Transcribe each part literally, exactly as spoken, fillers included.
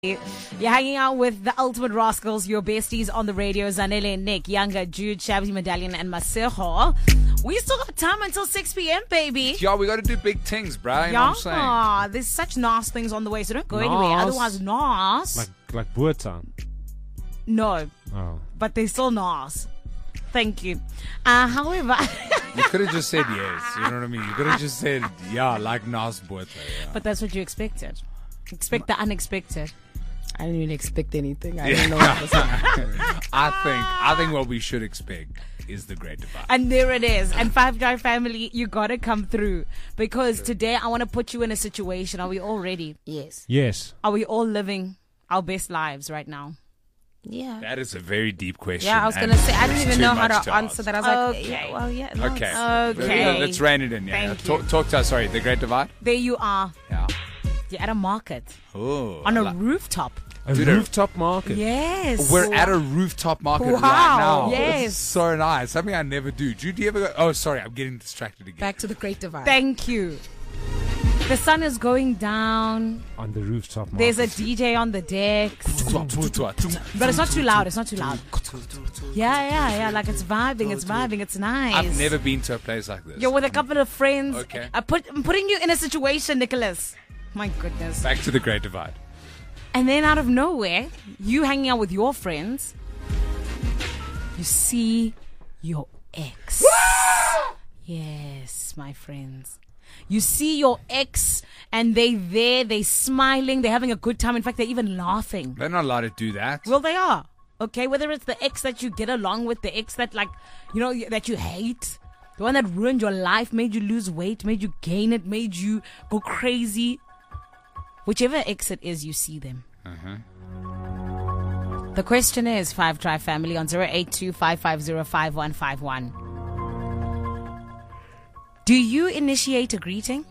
You're hanging out with the Ultimate Rascals, your besties on the radio, Zanele and Nick, Younger, Jude, Shabzy Medallion, and Masejo. We still got time until six p.m., baby. Yeah, we got to do big things, bro. You know what I'm saying? There's such nice things on the way, so don't go Nas? anywhere. Otherwise, nice. Like like Boerta. No, Oh. but they're still nice. Thank you. Uh, however, You could have just said yes. You know what I mean? You could have just said, yeah, like Nas Boerta. Yeah. but that's what you expected. Expect the unexpected. I didn't even expect anything. I didn't know what was happening. I think I think what we should expect is the Great Divide. And there it is. And Five Drive family, you gotta come through. Because today I want to put you in a situation. Are we all ready? Yes. Yes. Are we all living our best lives right now? Yeah. That is a very deep question. Yeah, I was and gonna say I didn't it's even too know how much to answer ask. that. I was like, Okay. yeah, well, yeah. No, Okay. it's- Okay. Let's rein it in. Yeah. Thank talk, you. talk to us. Sorry, the Great Divide. There you are. Yeah. You're at a market. Oh. On a like- rooftop. A Dude, rooftop market. Yes. We're at a rooftop market Wow, right now. yes. It's so nice. Something I never do. Jude, do you ever go? Oh, sorry, I'm getting distracted again. Back to the Great Divide. Thank you. The sun is going down. On the rooftop market. There's a D J on the decks. But it's not too loud. It's not too loud. Yeah, yeah, yeah. Like it's vibing. It's vibing. It's nice. I've never been to a place like this. You're with a couple of friends. Okay. I put, I'm putting you in a situation, Nicholas. My goodness. Back to the Great Divide. And then out of nowhere, you hanging out with your friends, you see your ex. Yes, my friends. You see your ex and they there, they smiling, they're having a good time. In fact, they're even laughing. They're not allowed to do that. Well, they are. Okay, whether it's the ex that you get along with, the ex that like, you know, that you hate, the one that ruined your life, made you lose weight, made you gain it, made you go crazy. Whichever ex it is, you see them. Uh-huh. The question is, Five Drive family on zero eight two, five five zero, five one five one. Do you initiate a greeting?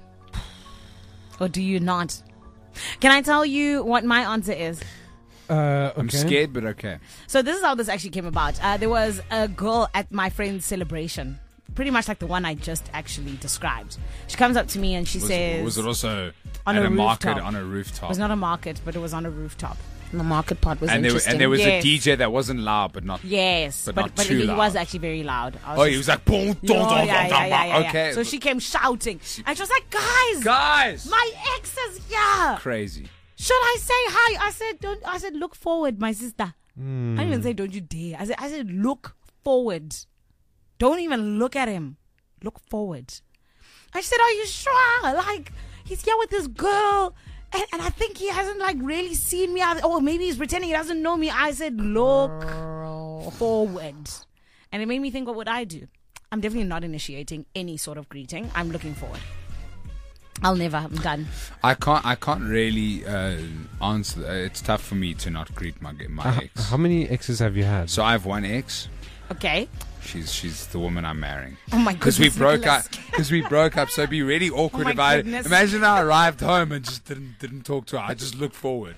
Or do you not? Can I tell you what my answer is? Uh, okay. I'm scared, but okay. So this is how this actually came about. Uh, there was a girl at my friend's celebration, pretty much like the one I just actually described. She comes up to me and she Was, says... was it also on at a a, market rooftop. on a It rooftop? was not a market, but it was on a rooftop. The market part was and, there, interesting. and there was Yes. a D J that wasn't loud, but not. Yes, But but, not but too he, he loud. was actually very loud. I Oh, just- he was like, boom, Oh, dum, yeah, dum, yeah, dum, yeah, dum, yeah, yeah. okay. So she came shouting, and she was like, "Guys, Guys! my ex is here. Crazy. Should I say hi?" I said, "Don't." I said, "Look forward, my sister." I didn't even say, "Don't you dare." I said, "I said, look forward. Don't even look at him. Look forward." I said, "Are you sure? Like he's here with this girl." And, and I think he hasn't like really seen me. I, or maybe he's pretending he doesn't know me. I said, "Look forward." And it made me think, what would I do? I'm definitely not initiating any sort of greeting. I'm looking forward. I'll never. I'm done. I can't. I can't really uh, answer. Uh, it's tough for me to not greet my my Uh, ex. how many exes have you had? So I have one ex. Okay. She's she's the woman I'm marrying. Oh my Because we goodness, broke Nicholas. up. Because we broke up. So it'd be really awkward Oh my if I goodness. imagine I arrived home and just didn't didn't talk to her. I just looked forward.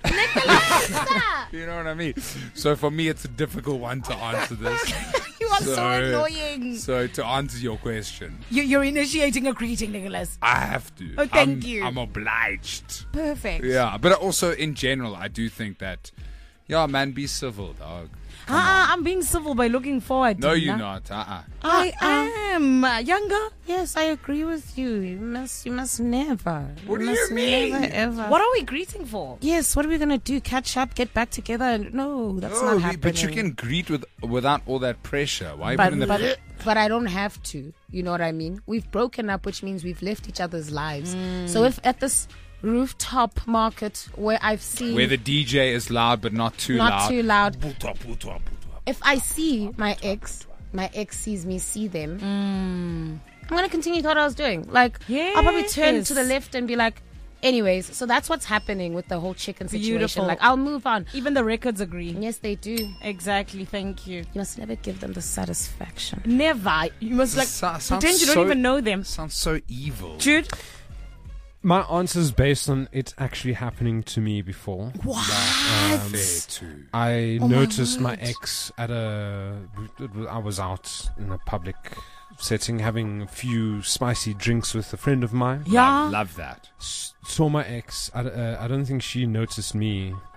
You know what I mean? So for me, it's a difficult one to answer this. You are so, So- annoying. So to answer your question, You, you're initiating a greeting, Nicholas. I have to. Oh, thank I'm, you. I'm obliged. Perfect. Yeah, but also in general, I do think that, yeah, man, be civil, dog. Uh-uh, I'm being civil by looking forward. No, Tina. you're not. Uh-uh. I am uh, younger. Yes, I agree with you. You must, you must never. What do must you mean? Never, ever. What are we greeting for? Yes, what are we gonna do? Catch up, get back together? No, that's No, not we- happening. but you can greet with without all that pressure. Why are you But, putting the but, pre- but I don't have to. You know what I mean? We've broken up, which means we've left each other's lives. So if at this rooftop market where I've seen, where the D J is loud but not too not loud? too loud, Bootwa, bootwa, bootwa. if I see my ex, my ex sees me see them, I'm gonna continue to what I was doing. Like I'll probably turn Yes. to the left and be like, anyways. So that's what's happening with the whole chicken situation. Beautiful. Like I'll move on. Even the records agree. Yes, they do. Exactly. Thank you. You must never give them the satisfaction. Never. You must like So- sounds pretend you don't so- even know them. Sounds so evil. Jude. My answer is based on it actually happening to me before. What? Fair too. I Oh my noticed my, word. ex at a. I was out in a public setting having a few spicy drinks with a friend of mine. Yeah. Love, love that. S- saw my ex. I, uh, I don't think she noticed me